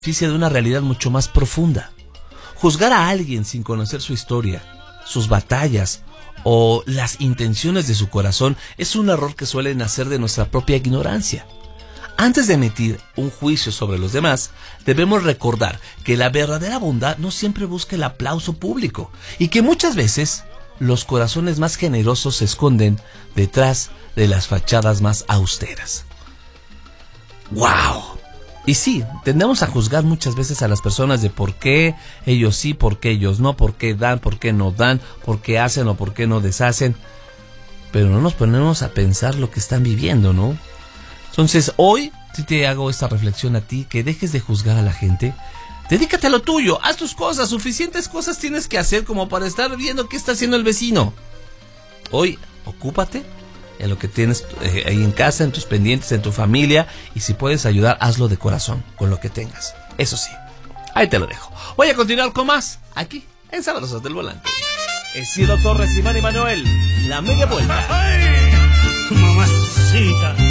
beneficia de una realidad mucho más profunda. Juzgar a alguien sin conocer su historia, sus batallas o las intenciones de su corazón es un error que suele nacer de nuestra propia ignorancia. Antes de emitir un juicio sobre los demás, debemos recordar que la verdadera bondad no siempre busca el aplauso público y que muchas veces los corazones más generosos se esconden detrás de las fachadas más austeras. ¡Wow! Y sí, tendemos a juzgar muchas veces a las personas de por qué ellos sí, por qué ellos no, por qué dan, por qué no dan, por qué hacen o por qué no deshacen. Pero no nos ponemos a pensar lo que están viviendo, ¿no? Entonces, hoy sí te hago esta reflexión a ti, que dejes de juzgar a la gente. Dedícate a lo tuyo, haz tus cosas, suficientes cosas tienes que hacer como para estar viendo qué está haciendo el vecino. Hoy, ocúpate en lo que tienes ahí en casa, en tus pendientes, en tu familia, y si puedes ayudar, hazlo de corazón, con lo que tengas. Eso sí, ahí te lo dejo. Voy a continuar con más, aquí, en Sabrosos del Volante. Isidro Torres y Manny Manuel, La Media Vuelta. ¡Ay! Mamacita.